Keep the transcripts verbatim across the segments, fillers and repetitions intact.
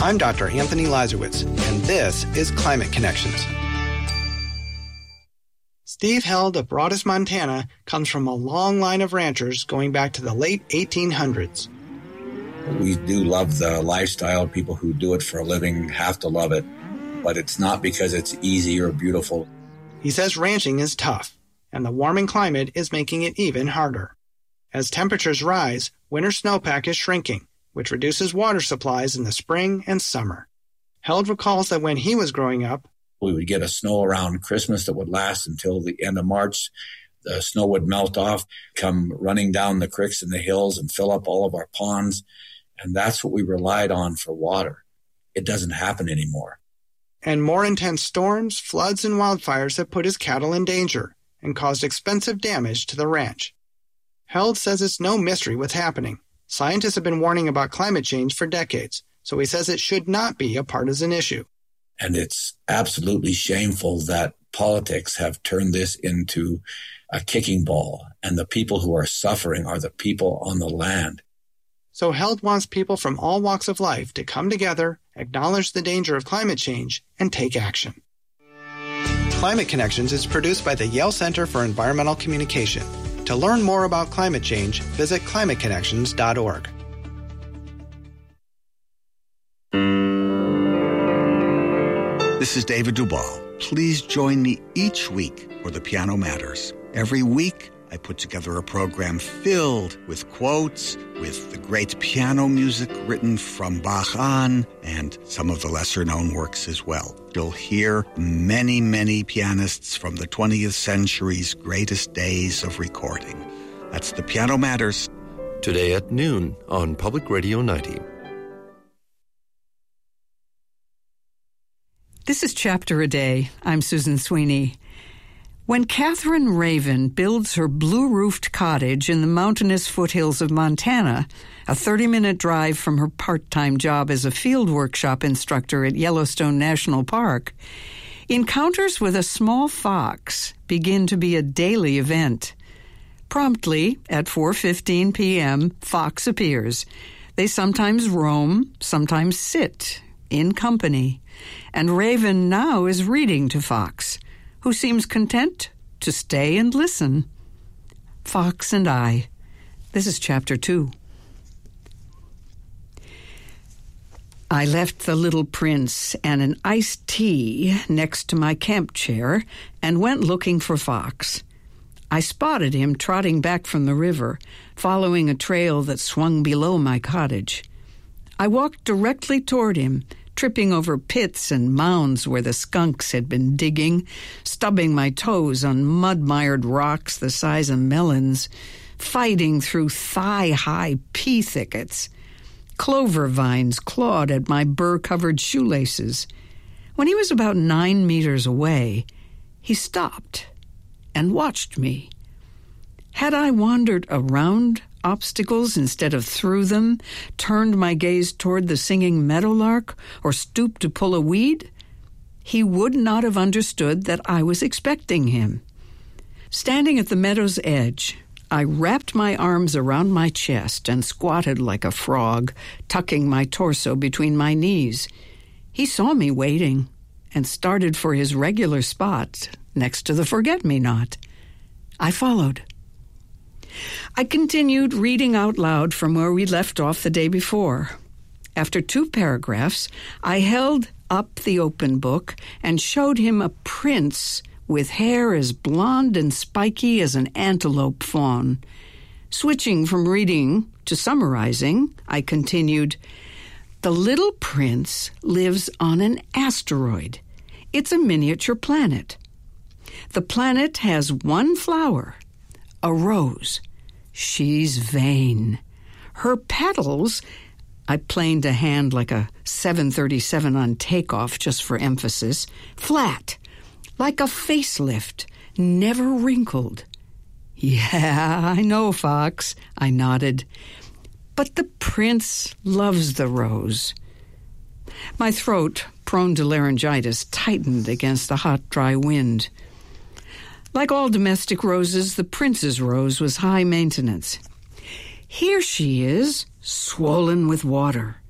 I'm Doctor Anthony Lazarowitz, and this is Climate Connections. Steve Held of Broadus, Montana, comes from a long line of ranchers going back to the late eighteen hundreds. We do love the lifestyle. People who do it for a living have to love it, but it's not because it's easy or beautiful. He says ranching is tough, and the warming climate is making it even harder. As temperatures rise, winter snowpack is shrinking, which reduces water supplies in the spring and summer. Held recalls that when he was growing up, we would get a snow around Christmas that would last until the end of March. The snow would melt off, come running down the creeks and the hills and fill up all of our ponds. And that's what we relied on for water. It doesn't happen anymore. And more intense storms, floods, and wildfires have put his cattle in danger and caused expensive damage to the ranch. Held says it's no mystery what's happening. Scientists have been warning about climate change for decades, so he says it should not be a partisan issue. And it's absolutely shameful that politics have turned this into a kicking ball, and the people who are suffering are the people on the land. So Held wants people from all walks of life to come together, acknowledge the danger of climate change, and take action. Climate Connections is produced by the Yale Center for Environmental Communication. To learn more about climate change, visit climate connections dot org. This is David Duvall. Please join me each week for The Piano Matters. Every week, I put together a program filled with quotes, with the great piano music written from Bach on, and some of the lesser-known works as well. You'll hear many, many pianists from the twentieth century's greatest days of recording. That's The Piano Matters. Today at noon on Public Radio ninety. This is Chapter a Day. I'm Susan Sweeney. When Catherine Raven builds her blue-roofed cottage in the mountainous foothills of Montana, a thirty-minute drive from her part-time job as a field workshop instructor at Yellowstone National Park, encounters with a small fox begin to be a daily event. Promptly, at four fifteen p.m., fox appears. They sometimes roam, sometimes sit, in company. And Raven now is reading to Fox, who seems content to stay and listen. Fox and I. This is Chapter two. I left the little prince and an iced tea next to my camp chair and went looking for Fox. I spotted him trotting back from the river, following a trail that swung below my cottage. I walked directly toward him, tripping over pits and mounds where the skunks had been digging, stubbing my toes on mud-mired rocks the size of melons, fighting through thigh-high pea thickets. Clover vines clawed at my burr-covered shoelaces. When he was about nine meters away, he stopped and watched me. Had I wandered around obstacles instead of through them, turned my gaze toward the singing meadowlark, or stooped to pull a weed, he would not have understood that I was expecting him. Standing at the meadow's edge, I wrapped my arms around my chest and squatted like a frog, tucking my torso between my knees. He saw me waiting and started for his regular spot next to the forget-me-not. I followed. I continued reading out loud from where we left off the day before. After two paragraphs, I held up the open book and showed him a prince with hair as blonde and spiky as an antelope fawn. Switching from reading to summarizing, I continued, "The little prince lives on an asteroid. It's a miniature planet. The planet has one flower, a rose. She's vain. Her petals," I planed a hand like a seven thirty-seven on takeoff just for emphasis, "flat, like a facelift, never wrinkled." "Yeah, I know, Fox," I nodded. "But the prince loves the rose." My throat, prone to laryngitis, tightened against the hot, dry wind. Like all domestic roses, the prince's rose was high maintenance. "Here she is, swollen with water.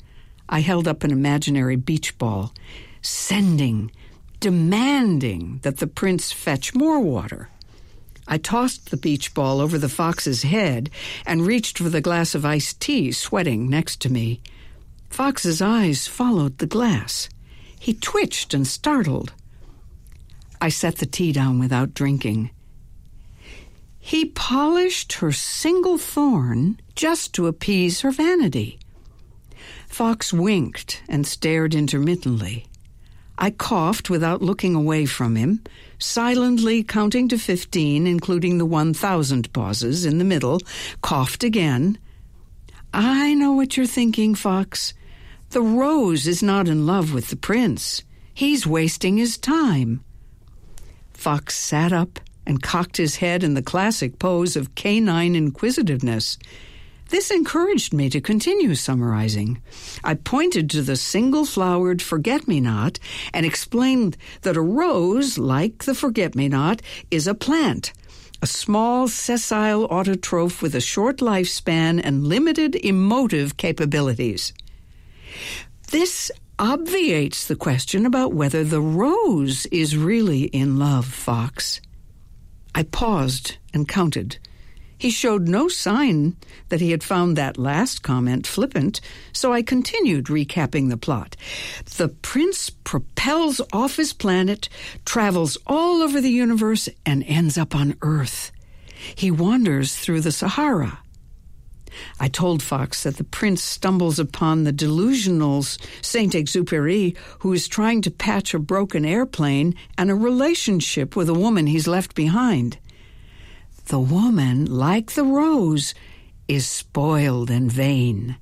I held up an imaginary beach ball, sending, demanding that the prince fetch more water. I tossed the beach ball over the fox's head and reached for the glass of iced tea, sweating next to me. Fox's eyes followed the glass. He twitched and startled. I set the tea down without drinking. He polished her single thorn just to appease her vanity. Fox winked and stared intermittently. I coughed without looking away from him, silently counting to fifteen, including the one thousand pauses in the middle, coughed again. I know what you're thinking, Fox. The rose is not in love with the prince. He's wasting his time. Fox sat up and cocked his head in the classic pose of canine inquisitiveness. This encouraged me to continue summarizing. I pointed to the single-flowered forget-me-not and explained that a rose, like the forget-me-not, is a plant, a small sessile autotroph with a short lifespan and limited emotive capabilities. This obviates the question about whether the rose is really in love, Fox. I paused and counted. He showed no sign that he had found that last comment flippant, so I continued recapping the plot. The prince propels off his planet, travels all over the universe, and ends up on Earth. He wanders through the Sahara. I told Fox that the prince stumbles upon the delusional Saint-Exupéry, who is trying to patch a broken airplane and a relationship with a woman he's left behind. The woman, like the rose, is spoiled and vain.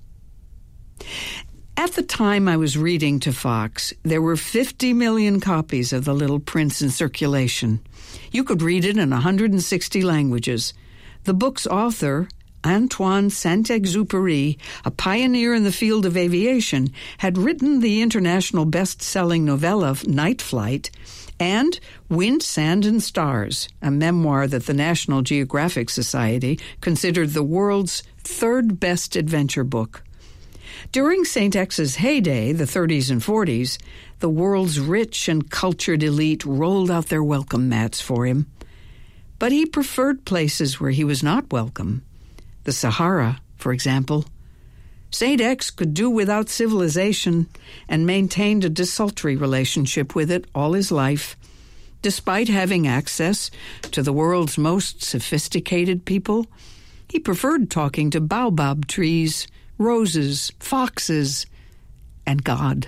At the time I was reading to Fox, there were fifty million copies of The Little Prince in circulation. You could read it in one hundred sixty languages. The book's author, Antoine Saint-Exupéry, a pioneer in the field of aviation, had written the international best-selling novella Night Flight and Wind, Sand, and Stars, a memoir that the National Geographic Society considered the world's third-best adventure book. During Saint X's heyday, the thirties and forties, the world's rich and cultured elite rolled out their welcome mats for him. But he preferred places where he was not welcome. The Sahara, for example. Saint X could do without civilization and maintained a desultory relationship with it all his life. Despite having access to the world's most sophisticated people, he preferred talking to baobab trees, roses, foxes, and God.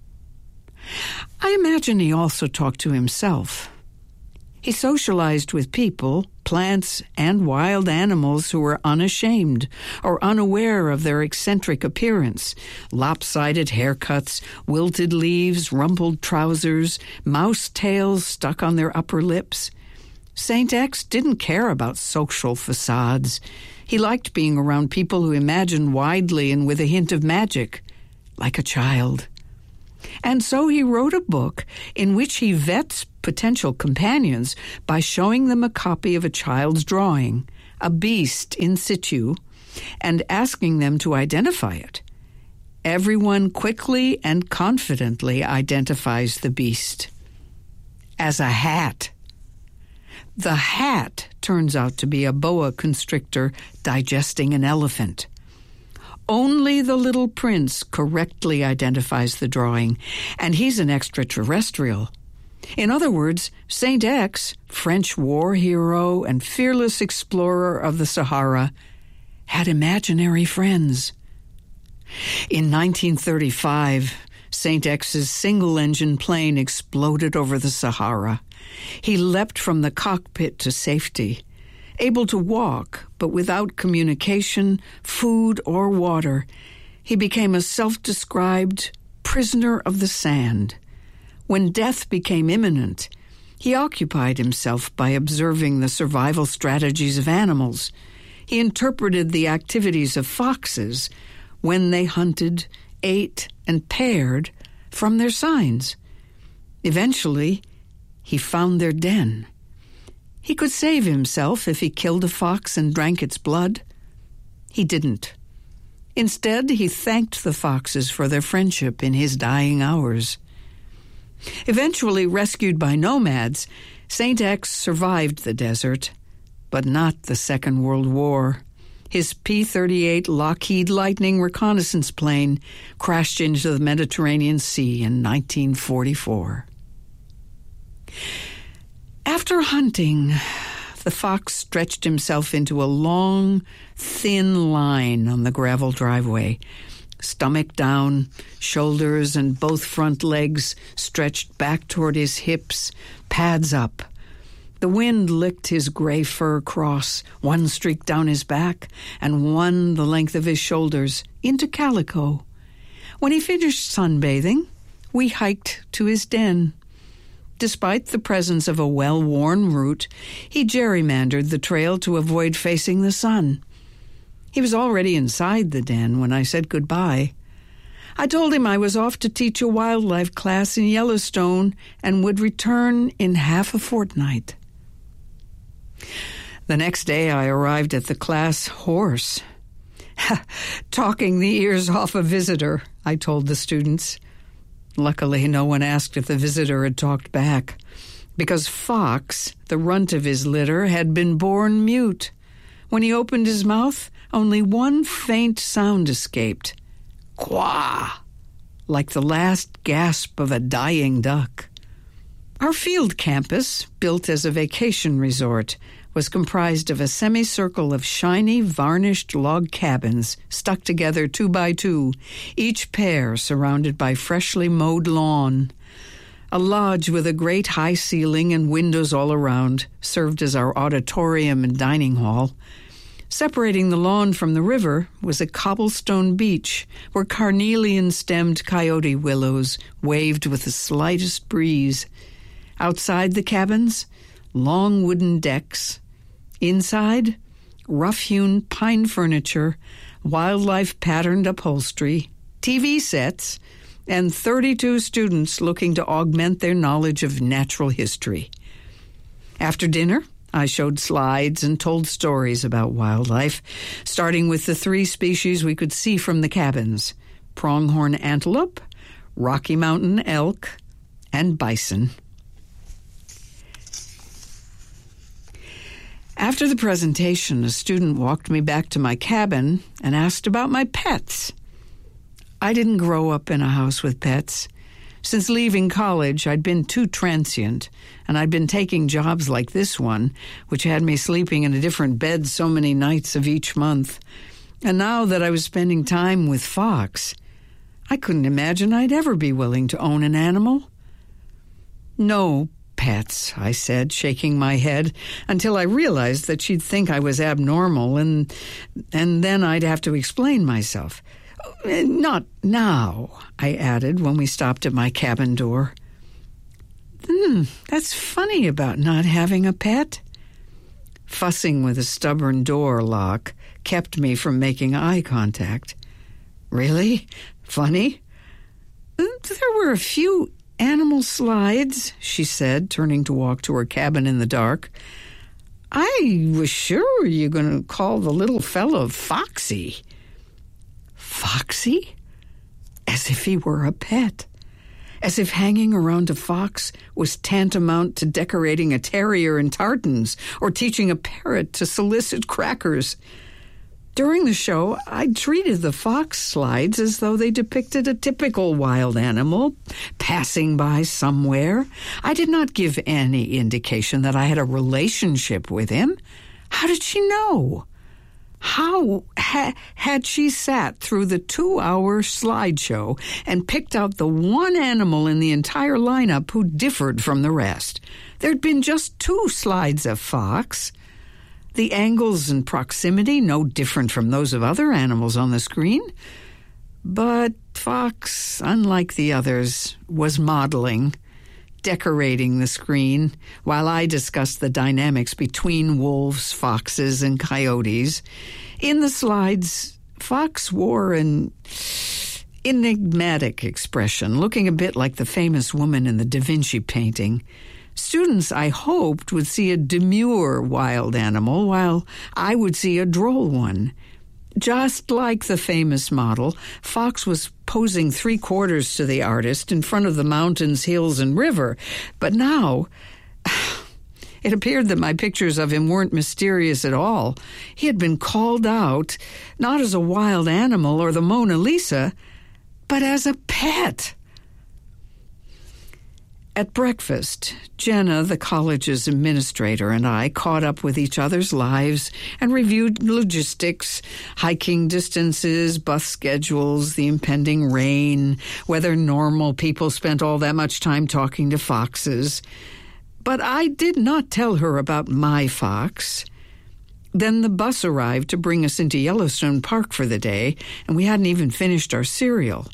I imagine he also talked to himself. He socialized with people, plants, and wild animals who were unashamed or unaware of their eccentric appearance, lopsided haircuts, wilted leaves, rumpled trousers, mouse tails stuck on their upper lips. Saint X didn't care about social facades. He liked being around people who imagined widely and with a hint of magic, like a child. And so he wrote a book in which he vets potential companions by showing them a copy of a child's drawing, a beast in situ, and asking them to identify it. Everyone quickly and confidently identifies the beast as a hat. The hat turns out to be a boa constrictor digesting an elephant. Only the Little Prince correctly identifies the drawing, and he's an extraterrestrial. In other words, Saint X, French war hero and fearless explorer of the Sahara, had imaginary friends. In nineteen thirty-five, Saint X's single-engine plane exploded over the Sahara. He leapt from the cockpit to safety. Able to walk, but without communication, food, or water, he became a self-described prisoner of the sand. When death became imminent, he occupied himself by observing the survival strategies of animals. He interpreted the activities of foxes when they hunted, ate, and paired from their signs. Eventually, he found their den. He could save himself if he killed a fox and drank its blood. He didn't. Instead, he thanked the foxes for their friendship in his dying hours. Eventually rescued by nomads, Saint X survived the desert, but not the Second World War. His P thirty-eight Lockheed Lightning reconnaissance plane crashed into the Mediterranean Sea in nineteen forty-four. After hunting, the fox stretched himself into a long, thin line on the gravel driveway. Stomach down, shoulders and both front legs stretched back toward his hips, pads up. The wind licked his gray fur cross, one streak down his back and one the length of his shoulders, into calico. When he finished sunbathing, we hiked to his den. Despite the presence of a well-worn route, he gerrymandered the trail to avoid facing the sun. He was already inside the den when I said goodbye. I told him I was off to teach a wildlife class in Yellowstone and would return in half a fortnight. The next day I arrived at the class hoarse. Talking the ears off a visitor, I told the students. Luckily, no one asked if the visitor had talked back, because Fox, the runt of his litter, had been born mute. When he opened his mouth, only one faint sound escaped. Quah! Like the last gasp of a dying duck. Our field campus, built as a vacation resort, was comprised of a semicircle of shiny, varnished log cabins stuck together two by two, each pair surrounded by freshly mowed lawn. A lodge with a great high ceiling and windows all around served as our auditorium and dining hall. Separating the lawn from the river was a cobblestone beach where carnelian-stemmed coyote willows waved with the slightest breeze. Outside the cabins, long wooden decks. Inside, rough-hewn pine furniture, wildlife-patterned upholstery, T V sets, and thirty-two students looking to augment their knowledge of natural history. After dinner, I showed slides and told stories about wildlife, starting with the three species we could see from the cabins: pronghorn antelope, Rocky Mountain elk, and bison. After the presentation, a student walked me back to my cabin and asked about my pets. I didn't grow up in a house with pets. Since leaving college, I'd been too transient, and I'd been taking jobs like this one, which had me sleeping in a different bed so many nights of each month. And now that I was spending time with Fox, I couldn't imagine I'd ever be willing to own an animal. No pets, I said, shaking my head, until I realized that she'd think I was abnormal, and and then I'd have to explain myself. Not now, I added when we stopped at my cabin door. Hmm, that's funny about not having a pet. Fussing with a stubborn door lock kept me from making eye contact. Really? Funny? There were a few animal slides, she said, turning to walk to her cabin in the dark. I was sure you were going to call the little fellow Foxy. Foxy? As if he were a pet. As if hanging around a fox was tantamount to decorating a terrier in tartans or teaching a parrot to solicit crackers. During the show, I treated the fox slides as though they depicted a typical wild animal passing by somewhere. I did not give any indication that I had a relationship with him. How did she know? How ha- had she sat through the two-hour slideshow and picked out the one animal in the entire lineup who differed from the rest? There'd been just two slides of fox. The angles and proximity no different from those of other animals on the screen. But Fox, unlike the others, was modeling, decorating the screen, while I discussed the dynamics between wolves, foxes, and coyotes. In the slides, Fox wore an enigmatic expression, looking a bit like the famous woman in the Da Vinci painting. Students, I hoped, would see a demure wild animal, while I would see a droll one. Just like the famous model, Fox was posing three quarters to the artist in front of the mountains, hills, and river. But now, it appeared that my pictures of him weren't mysterious at all. He had been called out, not as a wild animal or the Mona Lisa, but as a pet. At breakfast, Jenna, the college's administrator, and I caught up with each other's lives and reviewed logistics, hiking distances, bus schedules, the impending rain, whether normal people spent all that much time talking to foxes. But I did not tell her about my fox. Then the bus arrived to bring us into Yellowstone Park for the day, and we hadn't even finished our cereal.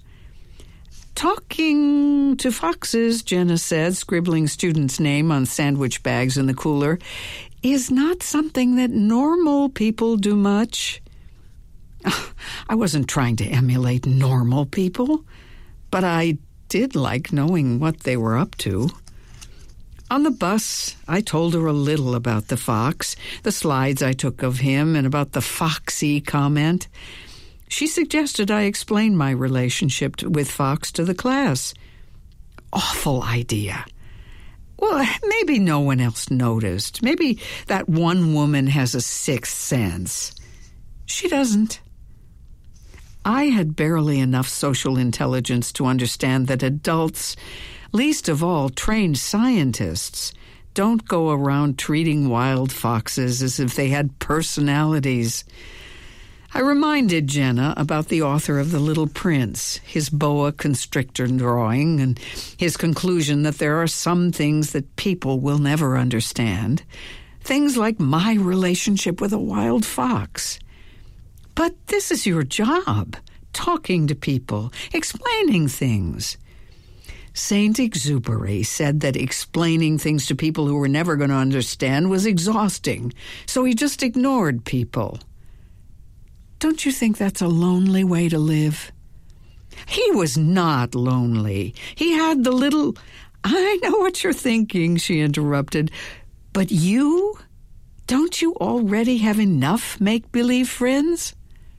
Talking to foxes, Jenna said, scribbling student's name on sandwich bags in the cooler, is not something that normal people do much. I wasn't trying to emulate normal people, but I did like knowing what they were up to. On the bus, I told her a little about the fox, the slides I took of him, and about the foxy comment. She suggested I explain my relationship with Fox to the class. Awful idea. Well, maybe no one else noticed. Maybe that one woman has a sixth sense. She doesn't. I had barely enough social intelligence to understand that adults, least of all trained scientists, don't go around treating wild foxes as if they had personalities. I reminded Jenna about the author of The Little Prince, his boa constrictor drawing, and his conclusion that there are some things that people will never understand, things like my relationship with a wild fox. But this is your job, talking to people, explaining things. Saint Exupery said that explaining things to people who were never going to understand was exhausting, so he just ignored people. Don't you think that's a lonely way to live? He was not lonely. He had the little... I know what you're thinking, she interrupted. But you? Don't you already have enough make-believe friends?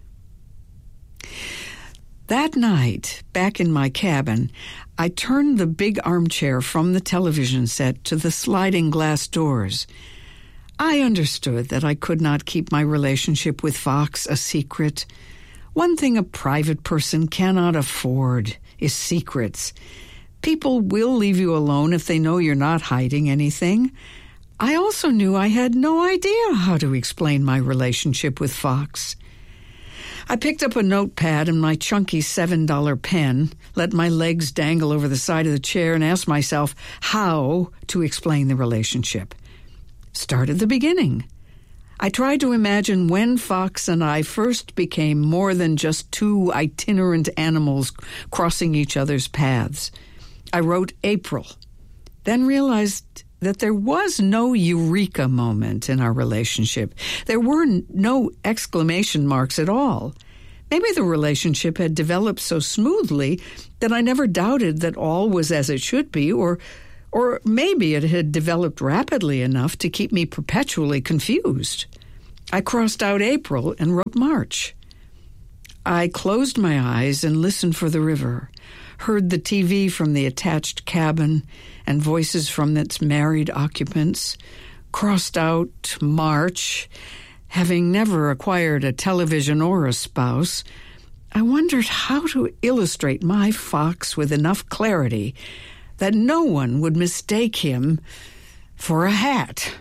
That night, back in my cabin, I turned the big armchair from the television set to the sliding glass doors. I understood that I could not keep my relationship with Fox a secret. One thing a private person cannot afford is secrets. People will leave you alone if they know you're not hiding anything. I also knew I had no idea how to explain my relationship with Fox. I picked up a notepad and my chunky seven dollar pen, let my legs dangle over the side of the chair, and asked myself how to explain the relationship. Start at the beginning. I tried to imagine when Fox and I first became more than just two itinerant animals crossing each other's paths. I wrote April, then realized that there was no eureka moment in our relationship. There were no exclamation marks at all. Maybe the relationship had developed so smoothly that I never doubted that all was as it should be, or Or maybe it had developed rapidly enough to keep me perpetually confused. I crossed out April and wrote March. I closed my eyes and listened for the river, heard the T V from the attached cabin and voices from its married occupants, crossed out March. Having never acquired a television or a spouse, I wondered how to illustrate my fox with enough clarity that no one would mistake him for a hat.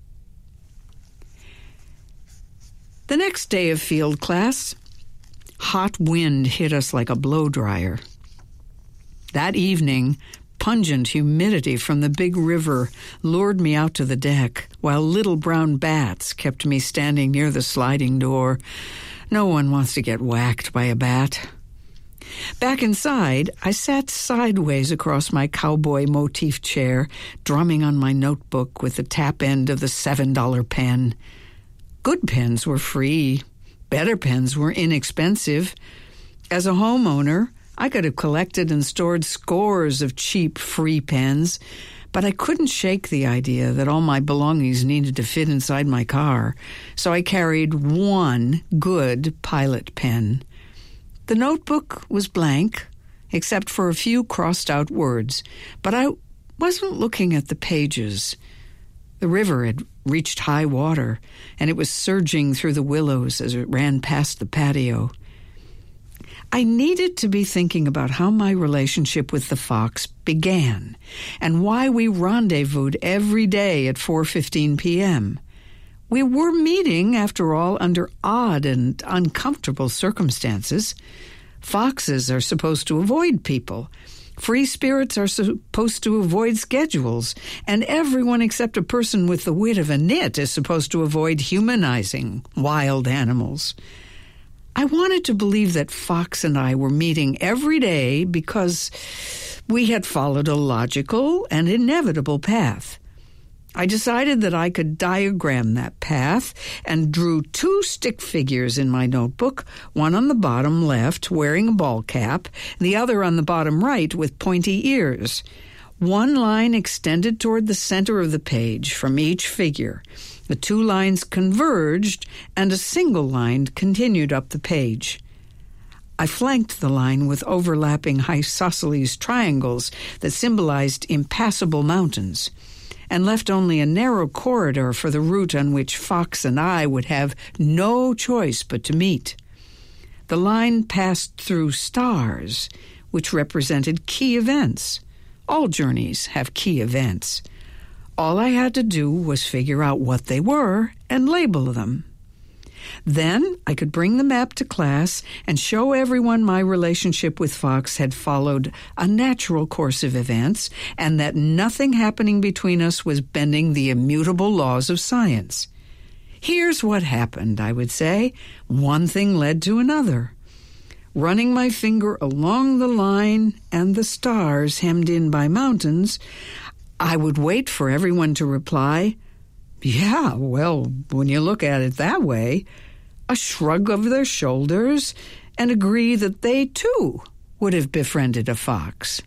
The next day of field class, hot wind hit us like a blow-dryer. That evening, pungent humidity from the big river lured me out to the deck, while little brown bats kept me standing near the sliding door. No one wants to get whacked by a bat. Back inside, I sat sideways across my cowboy motif chair, drumming on my notebook with the tap end of the seven dollar pen. Good pens were free. Better pens were inexpensive. As a homeowner, I could have collected and stored scores of cheap free pens, But I couldn't shake the idea that all my belongings needed to fit inside my car, so I carried one good pilot pen. The notebook was blank, except for a few crossed-out words, but I wasn't looking at the pages. The river had reached high water, and it was surging through the willows as it ran past the patio. I needed to be thinking about how my relationship with the fox began and why we rendezvoused every day at four fifteen p.m. We were meeting, after all, under odd and uncomfortable circumstances. Foxes are supposed to avoid people. Free spirits are supposed to avoid schedules, and everyone except a person with the wit of a nit is supposed to avoid humanizing wild animals. I wanted to believe that Fox and I were meeting every day because we had followed a logical and inevitable path. I decided that I could diagram that path and drew two stick figures in my notebook, one on the bottom left wearing a ball cap, and the other on the bottom right with pointy ears. One line extended toward the center of the page from each figure. The two lines converged, and a single line continued up the page. I flanked the line with overlapping isosceles triangles that symbolized impassable mountains, and left only a narrow corridor for the route on which Fox and I would have no choice but to meet. The line passed through stars, which represented key events. All journeys have key events. All I had to do was figure out what they were and label them. Then I could bring the map to class and show everyone my relationship with Fox had followed a natural course of events and that nothing happening between us was bending the immutable laws of science. Here's what happened, I would say. One thing led to another. Running my finger along the line and the stars hemmed in by mountains, I would wait for everyone to reply, "Yeah, well, when you look at it that way," a shrug of their shoulders, and agree that they, too, would have befriended a fox.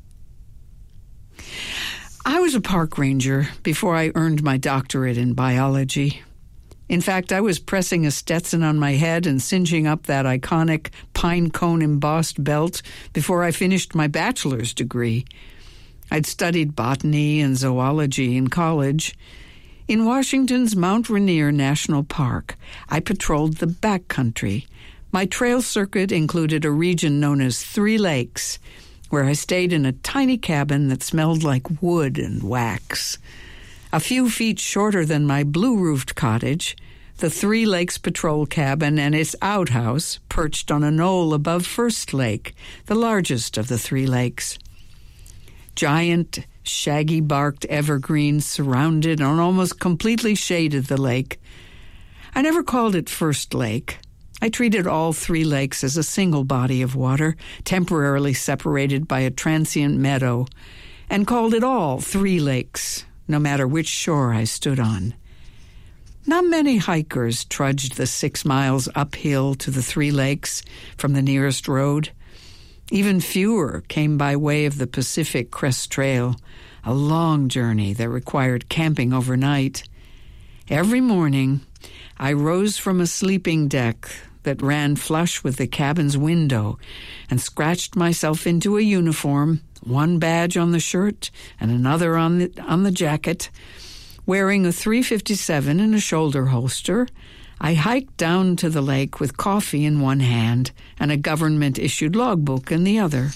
I was a park ranger before I earned my doctorate in biology. In fact, I was pressing a Stetson on my head and cinching up that iconic pine cone embossed belt before I finished my bachelor's degree. I'd studied botany and zoology in college. In Washington's Mount Rainier National Park, I patrolled the backcountry. My trail circuit included a region known as Three Lakes, where I stayed in a tiny cabin that smelled like wood and wax. A few feet shorter than my blue-roofed cottage, the Three Lakes Patrol Cabin and its outhouse perched on a knoll above First Lake, the largest of the Three Lakes. Giant, shaggy-barked evergreens surrounded and almost completely shaded the lake. I never called it First Lake. I treated all three lakes as a single body of water, temporarily separated by a transient meadow, and called it all Three Lakes, no matter which shore I stood on. Not many hikers trudged the six miles uphill to the Three Lakes from the nearest road. Even fewer came by way of the Pacific Crest Trail, a long journey that required camping overnight. Every morning, I rose from a sleeping deck that ran flush with the cabin's window and scratched myself into a uniform, one badge on the shirt and another on the, on the jacket. Wearing a three fifty-seven in a shoulder holster, I hiked down to the lake with coffee in one hand and a government-issued logbook in the other.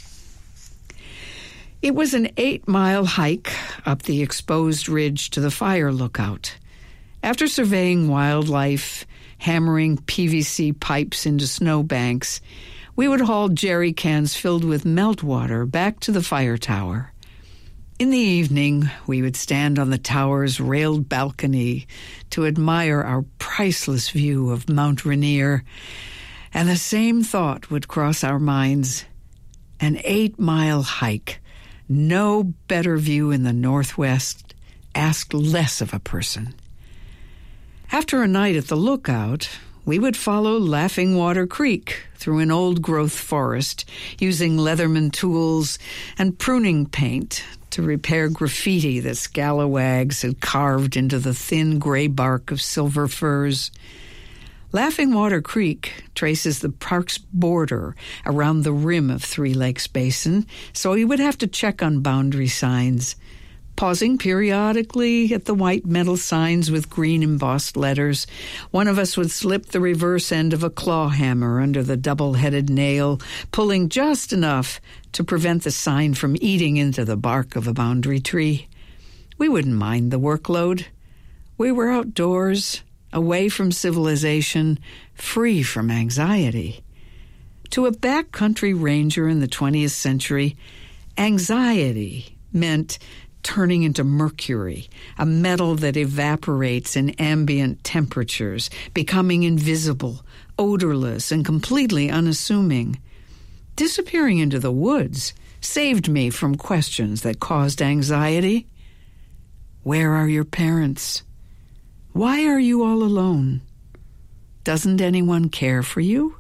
It was an eight-mile hike up the exposed ridge to the fire lookout. After surveying wildlife, hammering P V C pipes into snowbanks, we would haul jerry cans filled with meltwater back to the fire tower. In the evening, we would stand on the tower's railed balcony to admire our priceless view of Mount Rainier, and the same thought would cross our minds. An eight-mile hike, no better view in the Northwest, asked less of a person. After a night at the lookout, we would follow Laughing Water Creek through an old-growth forest, using Leatherman tools and pruning paint to repair graffiti that scalawags had carved into the thin gray bark of silver firs. Laughing Water Creek traces the park's border around the rim of Three Lakes Basin, so you would have to check on boundary signs, pausing periodically at the white metal signs with green embossed letters. One of us would slip the reverse end of a claw hammer under the double-headed nail, pulling just enough to prevent the sign from eating into the bark of a boundary tree. We wouldn't mind the workload. We were outdoors, away from civilization, free from anxiety. To a backcountry ranger in the twentieth century, anxiety meant turning into mercury, a metal that evaporates in ambient temperatures, becoming invisible, odorless, and completely unassuming. Disappearing into the woods saved me from questions that caused anxiety. Where are your parents? Why are you all alone? Doesn't anyone care for you?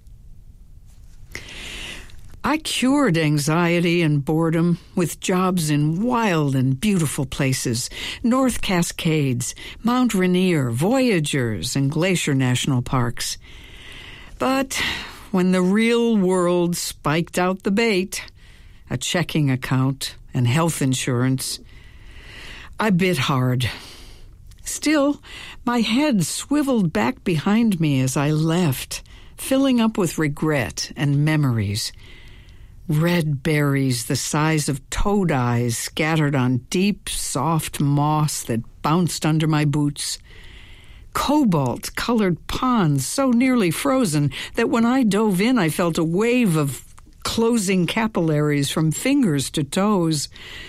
I cured anxiety and boredom with jobs in wild and beautiful places, North Cascades, Mount Rainier, Voyageurs, and Glacier National Parks. But when the real world spiked out the bait, a checking account and health insurance, I bit hard. Still, my head swiveled back behind me as I left, filling up with regret and memories. Red berries the size of toad eyes scattered on deep, soft moss that bounced under my boots. Cobalt-colored ponds so nearly frozen that when I dove in I felt a wave of closing capillaries from fingers to toes.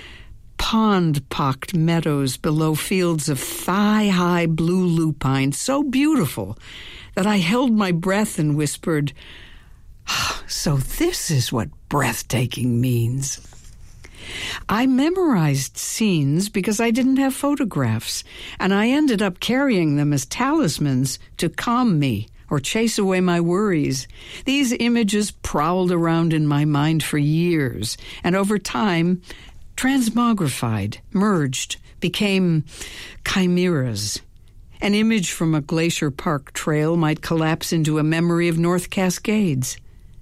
Pond-pocked meadows below fields of thigh-high blue lupine, so beautiful that I held my breath and whispered, "So this is what breathtaking means." I memorized scenes because I didn't have photographs, and I ended up carrying them as talismans to calm me or chase away my worries. These images prowled around in my mind for years, and over time transmogrified, merged, became chimeras. An image from a Glacier Park trail might collapse into a memory of North Cascades.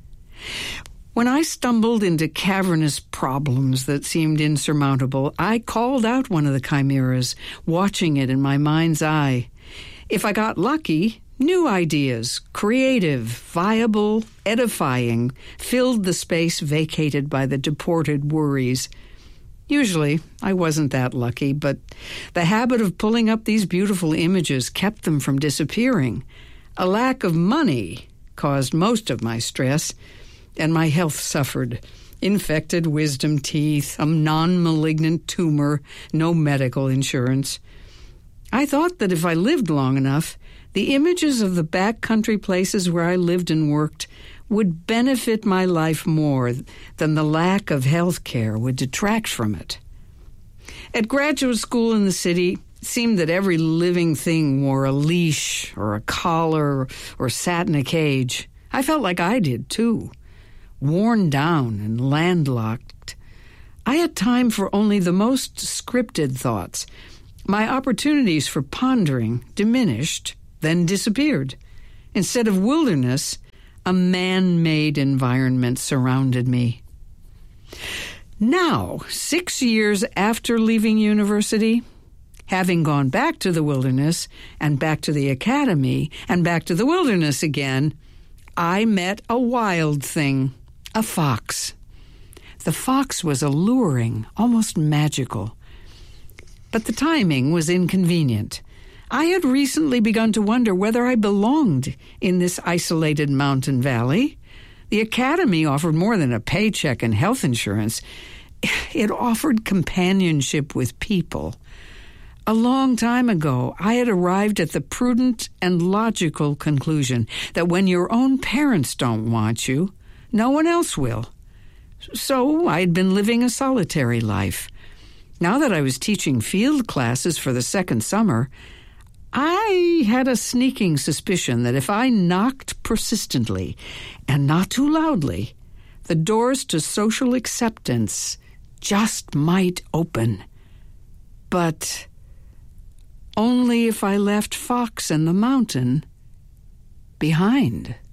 When I stumbled into cavernous problems that seemed insurmountable, I called out one of the chimeras, watching it in my mind's eye. If I got lucky, new ideas, creative, viable, edifying, filled the space vacated by the deported worries. Usually, I wasn't that lucky, but the habit of pulling up these beautiful images kept them from disappearing. A lack of money caused most of my stress, and my health suffered. Infected wisdom teeth, a non-malignant tumor, no medical insurance. I thought that if I lived long enough, the images of the backcountry places where I lived and worked would benefit my life more than the lack of health care would detract from it. At graduate school in the city, it seemed that every living thing wore a leash or a collar or sat in a cage. I felt like I did, too. Worn down and landlocked. I had time for only the most scripted thoughts. My opportunities for pondering diminished, then disappeared. Instead of wilderness, a man-made environment surrounded me. Now, six years after leaving university, having gone back to the wilderness and back to the academy and back to the wilderness again, I met a wild thing, a fox. The fox was alluring, almost magical. But the timing was inconvenient. I had recently begun to wonder whether I belonged in this isolated mountain valley. The academy offered more than a paycheck and health insurance. It offered companionship with people. A long time ago, I had arrived at the prudent and logical conclusion that when your own parents don't want you, no one else will. So I'd been living a solitary life. Now that I was teaching field classes for the second summer, I had a sneaking suspicion that if I knocked persistently and not too loudly, the doors to social acceptance just might open. But only if I left Fox and the mountain behind.